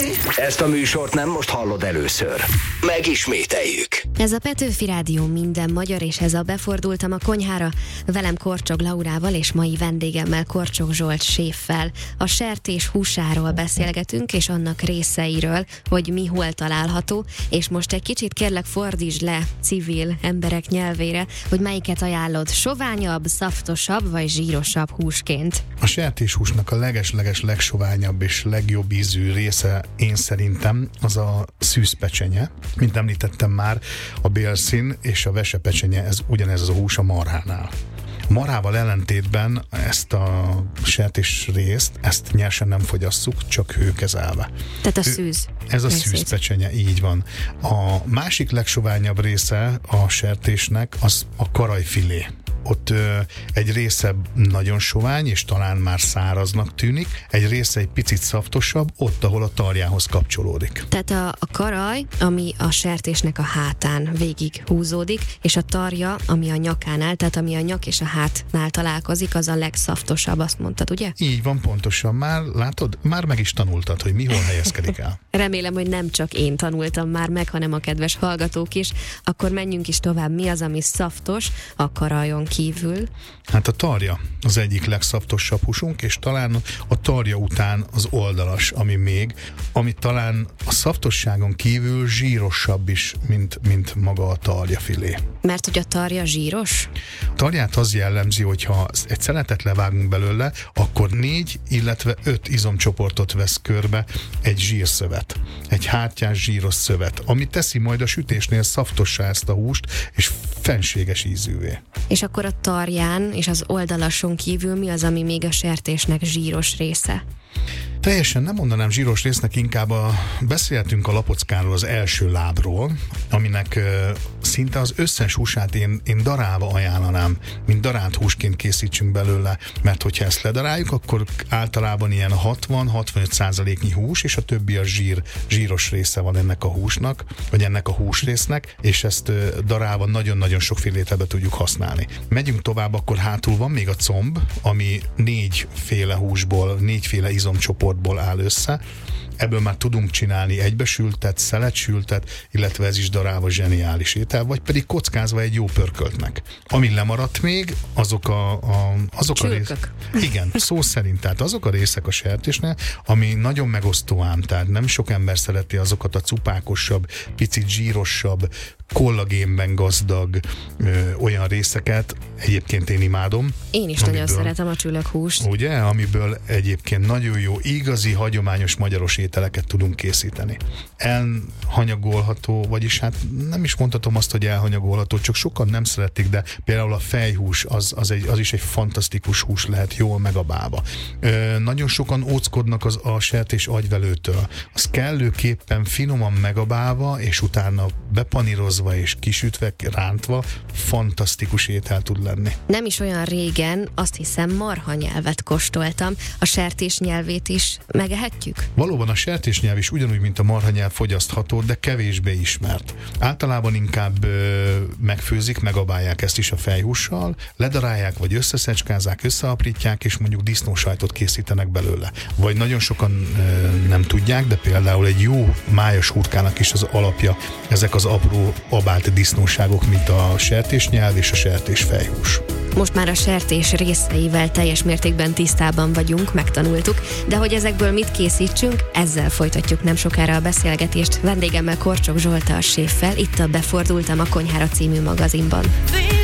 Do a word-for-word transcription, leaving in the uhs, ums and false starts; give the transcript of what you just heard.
Ezt a műsort nem most hallod először. Megismételjük. Ez a Petőfi Rádió minden magyar, és ez a Befordultam a konyhára. Velem Korcsog Laurával és mai vendégemmel Korcsog Zsolt séffel. A sertés húsáról beszélgetünk, és annak részeiről, hogy mi hol található, és most egy kicsit kérlek fordítsd le civil emberek nyelvére, hogy melyiket ajánlod, soványabb, szaftosabb vagy zsírosabb húsként. A sertéshúsnak a leges-leges legsoványabb és legjobb ízű része én szerintem az a szűzpecsenye. Mint említettem már, a bélszín és a vesepecsenye, ez ugyanez az a hús a marhánál. A marhával ellentétben ezt a sertés részt, ezt nyersen nem fogyasszuk, csak hőkezelve. Tehát a szűz. Ez a szűzpecsenye, így van. A másik legsoványabb része a sertésnek az a karajfilé. Ott ö, egy része nagyon sovány, és talán már száraznak tűnik, egy része egy picit szaftosabb, ott, ahol a tarjához kapcsolódik. Tehát a, a karaj, ami a sertésnek a hátán végig húzódik, és a tarja, ami a nyakánál, tehát ami a nyak és a hátnál találkozik, az a legszaftosabb, azt mondtad, ugye? Így van, pontosan. Már látod, már meg is tanultad, hogy mi hol helyezkedik el. Remélem, hogy nem csak én tanultam már meg, hanem a kedves hallgatók is. Akkor menjünk is tovább. Mi az, ami szaftos a karajon kívül? Hát a tarja az egyik legszaftosabb húsunk, és talán a tarja után az oldalas, ami még, ami talán a szaftosságon kívül zsírosabb is, mint, mint maga a tarjafilé. Mert hogy a tarja zsíros? A tarját az jellemzi, hogyha egy szeletet levágunk belőle, akkor négy, illetve öt izomcsoportot vesz körbe egy zsírszövet. Egy hártyás zsíros szövet, ami teszi majd a sütésnél szaftossá ezt a húst, és fenséges ízűvé. És akkor a tarján és az oldalason kívül mi az, ami még a sertésnek zsíros része? Teljesen nem mondanám zsíros résznek, inkább a, beszéltünk a lapockáról, az első lábról, aminek ö, szinte az összes húsát én, én darálva ajánlanám, mint darált húsként készítsünk belőle, mert hogyha ezt ledaráljuk, akkor általában ilyen hatvan-hatvanöt százaléknyi hús, és a többi a zsír, zsíros része van ennek a húsnak, vagy ennek a húsrésznek, és ezt ö, darálva nagyon-nagyon sokfélét ebbe tudjuk használni. Megyünk tovább, akkor hátul van még a comb, ami négyféle húsból, négyféle izomcsoportból áll össze. Ebből már tudunk csinálni egybesültet, szeletsültet, illetve ez is darálva zseniális étel, vagy pedig kockázva egy jó pörköltnek. Ami lemaradt még, azok a, a, azok a részek. Igen, szó szerint, tehát azok a részek a sertésnél, ami nagyon megosztó ám, tehát nem sok ember szereti azokat a cupákosabb, picit zsírosabb, kollagénben gazdag ö, olyan részeket, egyébként én imádom. Én is amiből, nagyon szeretem a csülökhúst. Ugye, amiből egyébként nagyon jó, igazi, hagyományos magyaros ételeket tudunk készíteni. Elhanyagolható, vagyis hát nem is mondhatom azt, hogy elhanyagolható, csak sokan nem szeretik, de például a fejhús, az, az, egy, az is egy fantasztikus hús lehet, jól megabálva. Ö, nagyon sokan óckodnak az, a sertés agyvelőtől. Az kellőképpen finoman megabálva, és utána bepanírozva és kisütve, rántva, fantasztikus étel tud lenni. Nem is olyan régen, azt hiszem, marhanyelvet kóstoltam. A sertésnyelvét is megehetjük? Valóban a sertésnyelv is ugyanúgy, mint a marhanyelv fogyasztható, de kevésbé ismert. Általában inkább ö, megfőzik, megabálják ezt is a fejhússal, ledarálják, vagy összeszecskázzák, összeaprítják, és mondjuk disznósajtot készítenek belőle. Vagy nagyon sokan ö, nem tudják, de például egy jó májas hurkának is az alapja ezek az apró abált disznóságok, mint a sertésnyelv és a sertésfejhús. Most már a sertés részeivel teljes mértékben tisztában vagyunk, megtanultuk, de hogy ezekből mit készítsünk, ezzel folytatjuk nem sokára a beszélgetést vendégemmel, Korcsog Zsolttal, séffel, itt a Befordultam a konyhára című magazinban.